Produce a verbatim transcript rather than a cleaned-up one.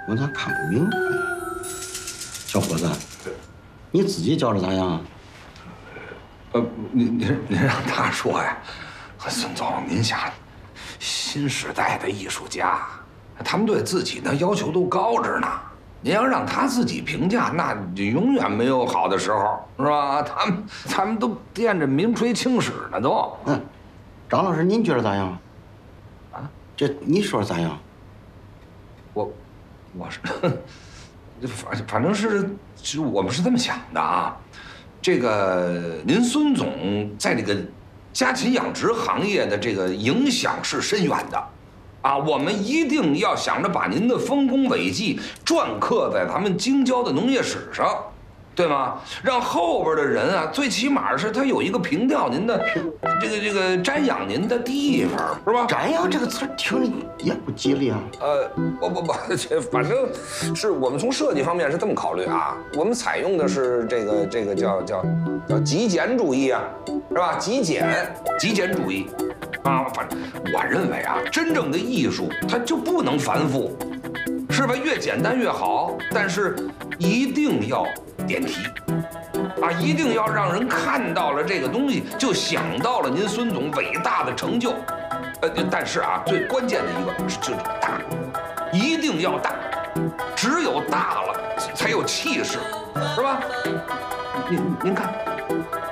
我咋看不明白呀？小伙子，你自己觉着咋样啊？ 呃，您您您让他说呀，孙总，您想，新时代的艺术家，他们对自己的要求都高着呢。您要让他自己评价，那就永远没有好的时候，是吧？他们他们都惦着名垂青史呢，都。 嗯，张老师，您觉得咋样？ 啊， 这你说咋样？ 我，我是，反反正是，是我们是这么想的啊。这个您孙总在这个家禽养殖行业的这个影响是深远的，啊，我们一定要想着把您的丰功伟绩篆刻在咱们京郊的农业史上，对吗？让后边的人啊，最起码是他有一个凭吊您的这个这个瞻仰您的地方，是吧？ 瞻仰这个词听着也不吉利啊。 呃，不不不，这反正是我们从设计方面是这么考虑啊，我们采用的是这个这个叫叫叫极简主义啊，是吧？极简极简主义啊，反正我认为啊，真正的艺术它就不能繁复，是吧？越简单越好，但是一定要点题。啊，一定要让人看到了这个东西，就想到了您孙总伟大的成就。呃，但是啊，最关键的一个是就是大，一定要大，只有大了才有气势，是吧？您您看，